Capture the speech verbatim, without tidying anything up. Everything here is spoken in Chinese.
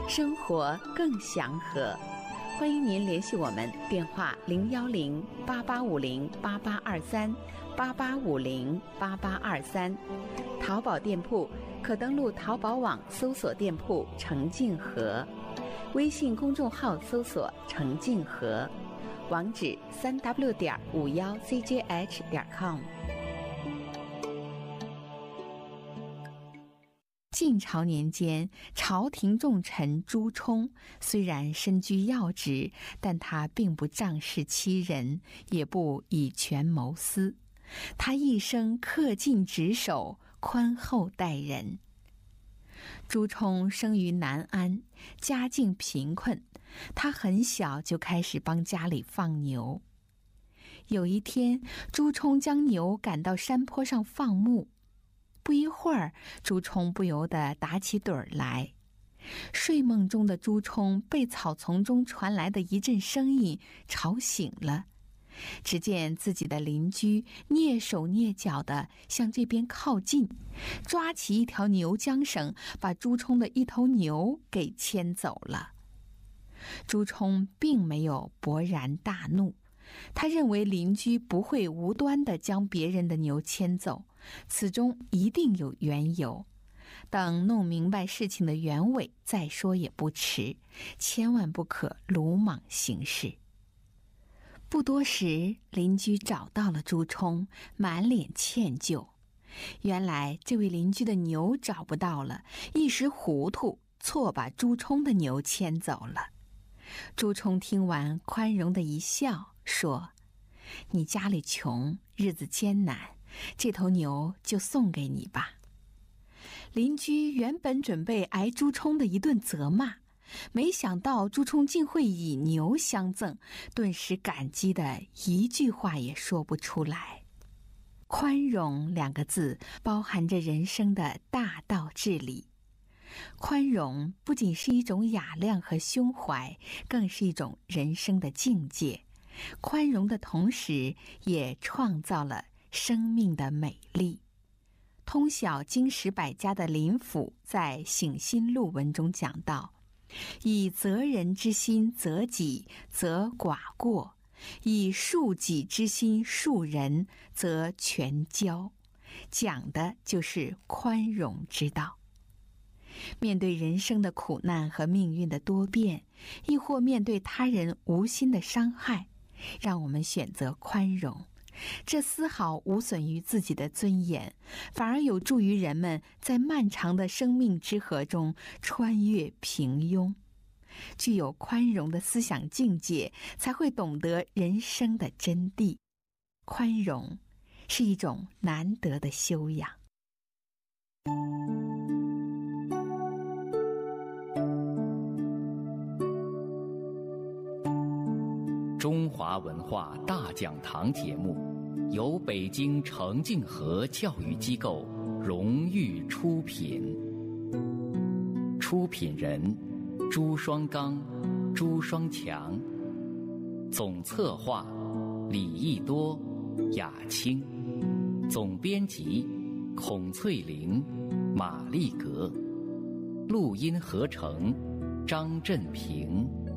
生活更祥和。欢迎您联系我们，电话零幺零八八五零八八二三八八五零八八二三。淘宝店铺可登录淘宝网搜索店铺程静和，微信公众号搜索程静和，网址三 w 点五幺 c j h 点 com。晋朝年间，朝廷重臣朱冲虽然身居要职，但他并不仗势欺人，也不以权谋私。他一生恪尽职守，宽厚待人。朱冲生于南安，家境贫困，他很小就开始帮家里放牛。有一天，朱冲将牛赶到山坡上放牧，不一会儿，朱冲不由得打起盹儿来。睡梦中的朱冲被草丛中传来的一阵声音吵醒了，只见自己的邻居蹑手蹑脚地向这边靠近，抓起一条牛缰绳，把朱冲的一头牛给牵走了。朱冲并没有勃然大怒，他认为邻居不会无端地将别人的牛牵走，此中一定有缘由。等弄明白事情的原委再说也不迟，千万不可鲁莽行事。不多时，邻居找到了朱冲，满脸歉疚。原来这位邻居的牛找不到了，一时糊涂，错把朱冲的牛牵走了。朱冲听完，宽容的一笑，说：“你家里穷，日子艰难，这头牛就送给你吧。”邻居原本准备挨朱冲的一顿责骂，没想到朱冲竟会以牛相赠，顿时感激的一句话也说不出来。宽容两个字包含着人生的大道至理。宽容不仅是一种雅量和胸怀，更是一种人生的境界。宽容的同时，也创造了生命的美丽。通晓经史百家的林甫在《醒心录》文中讲到：以责人之心责己，则寡过；以恕己之心恕人，则全交。讲的就是宽容之道。面对人生的苦难和命运的多变，亦或面对他人无心的伤害，让我们选择宽容，这丝毫无损于自己的尊严，反而有助于人们在漫长的生命之河中穿越平庸。具有宽容的思想境界，才会懂得人生的真谛。宽容是一种难得的修养。 中华文化大讲堂节目由北京程静和教育机构荣誉出品，出品人朱双刚、朱双强，总策划李益多、雅青，总编辑孔翠玲、马丽格，录音合成张振平。